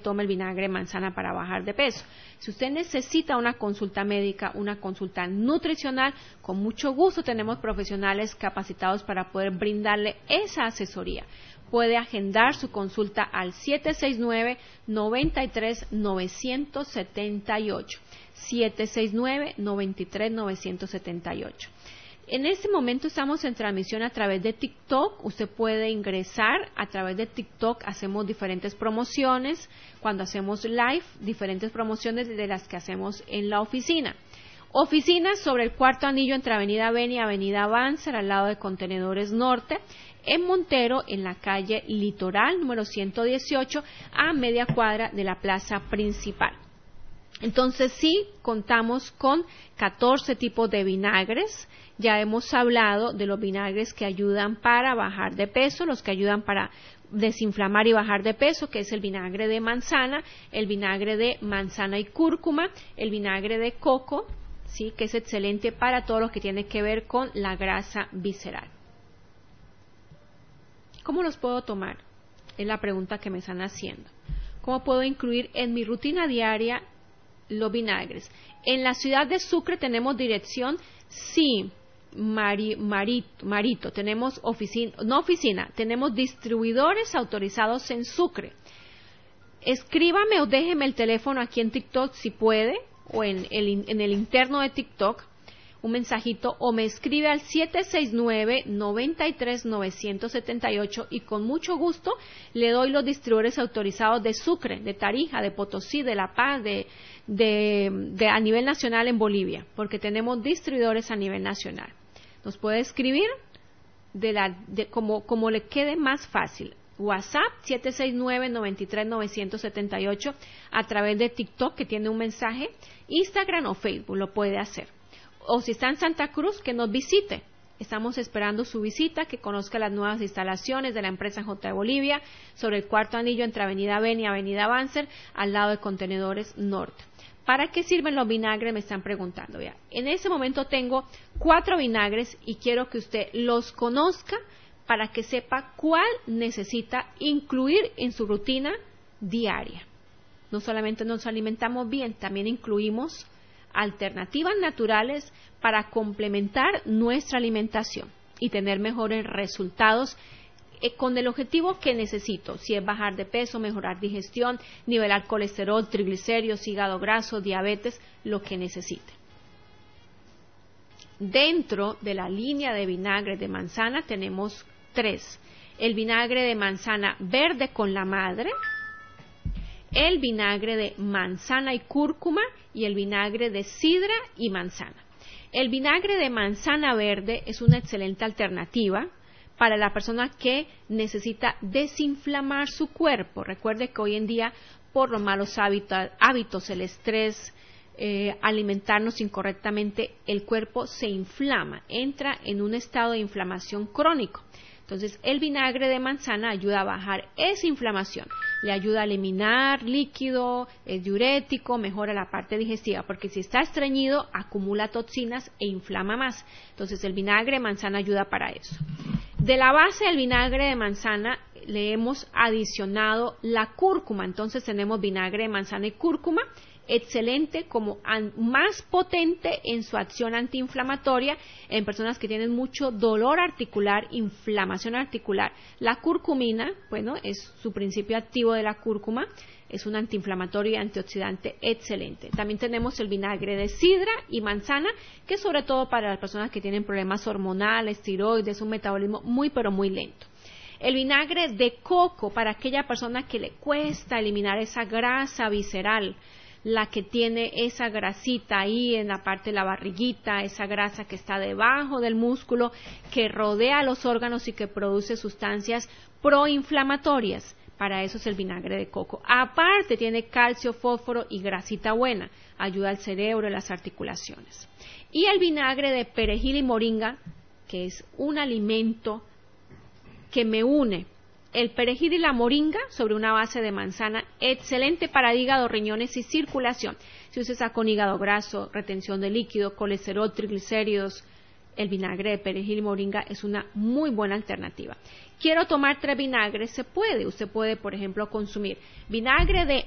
tome el vinagre de manzana para bajar de peso. Si usted necesita una consulta médica, una consulta nutricional, con mucho gusto tenemos profesionales capacitados para poder brindarle esa asesoría. Puede agendar su consulta al 769-93-978. 769-93-978. En este momento estamos en transmisión a través de TikTok. Usted puede ingresar a través de TikTok. Hacemos diferentes promociones. Cuando hacemos live, diferentes promociones de las que hacemos en la oficina. Oficinas sobre el cuarto anillo entre Avenida Beni y Avenida Banzer, al lado de Contenedores Norte. En Montero, en la calle Litoral, número 118, a media cuadra de la plaza principal. Entonces sí, contamos con 14 tipos de vinagres. Ya hemos hablado de los vinagres que ayudan para bajar de peso, los que ayudan para desinflamar y bajar de peso, que es el vinagre de manzana, el vinagre de manzana y cúrcuma, el vinagre de coco, sí, que es excelente para todo lo que tiene que ver con la grasa visceral. ¿Cómo los puedo tomar? Es la pregunta que me están haciendo. ¿Cómo puedo incluir en mi rutina diaria los vinagres? En la ciudad de Sucre tenemos dirección, sí, Marito, tenemos tenemos distribuidores autorizados en Sucre. Escríbame o déjeme el teléfono aquí en TikTok si puede, o en el interno de TikTok, un mensajito, o me escribe al 769-93-978 y con mucho gusto le doy los distribuidores autorizados de Sucre, de Tarija, de Potosí, de La Paz, de a nivel nacional en Bolivia, porque tenemos distribuidores a nivel nacional. Nos puede escribir como le quede más fácil. WhatsApp 769-93-978 a través de TikTok, que tiene un mensaje, Instagram o Facebook, lo puede hacer. O si está en Santa Cruz, que nos visite. Estamos esperando su visita, que conozca las nuevas instalaciones de la empresa J de Bolivia sobre el cuarto anillo entre Avenida Beni y Avenida Banzer, al lado de Contenedores Norte. ¿Para qué sirven los vinagres? Me están preguntando. Ya. En ese momento tengo 4 vinagres y quiero que usted los conozca para que sepa cuál necesita incluir en su rutina diaria. No solamente nos alimentamos bien, también incluimos alternativas naturales para complementar nuestra alimentación y tener mejores resultados con el objetivo que necesito, si es bajar de peso, mejorar digestión, nivelar colesterol, triglicéridos, hígado graso, diabetes, lo que necesite. Dentro de la línea de vinagre de manzana tenemos 3. El vinagre de manzana verde con la madre, el vinagre de manzana y cúrcuma y el vinagre de sidra y manzana. El vinagre de manzana verde es una excelente alternativa para la persona que necesita desinflamar su cuerpo. Recuerde que hoy en día, por los malos hábitos, el estrés, alimentarnos incorrectamente, el cuerpo se inflama, entra en un estado de inflamación crónico. Entonces, el vinagre de manzana ayuda a bajar esa inflamación, le ayuda a eliminar líquido, es diurético, mejora la parte digestiva, porque si está estreñido, acumula toxinas e inflama más. Entonces, el vinagre de manzana ayuda para eso. De la base del vinagre de manzana le hemos adicionado la cúrcuma, entonces tenemos vinagre de manzana y cúrcuma, excelente, como más potente en su acción antiinflamatoria en personas que tienen mucho dolor articular, inflamación articular. La curcumina, bueno, es su principio activo de la cúrcuma, es un antiinflamatorio y antioxidante excelente. También tenemos el vinagre de sidra y manzana, que es sobre todo para las personas que tienen problemas hormonales, tiroides, un metabolismo muy pero muy lento. El vinagre de coco, para aquella persona que le cuesta eliminar esa grasa visceral, la que tiene esa grasita ahí en la parte de la barriguita, esa grasa que está debajo del músculo, que rodea los órganos y que produce sustancias proinflamatorias. Para eso es el vinagre de coco. Aparte tiene calcio, fósforo y grasita buena. Ayuda al cerebro y las articulaciones. Y el vinagre de perejil y moringa, que es un alimento que me une el perejil y la moringa sobre una base de manzana, excelente para hígado, riñones y circulación. Si usted está con hígado graso, retención de líquido, colesterol, triglicéridos, el vinagre de perejil y moringa es una muy buena alternativa. Quiero tomar 3 vinagres, se puede. Usted puede, por ejemplo, consumir vinagre de